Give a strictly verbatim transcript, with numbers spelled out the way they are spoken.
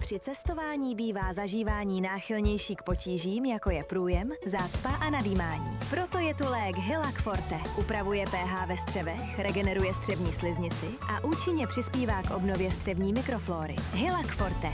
Při cestování bývá zažívání náchylnější k potížím, jako je průjem, zácpa a nadýmání. Proto je tu lék Hylac Forte. Upravuje pH ve střevech, regeneruje střevní sliznici a účinně přispívá k obnově střevní mikroflóry. Hylac Forte.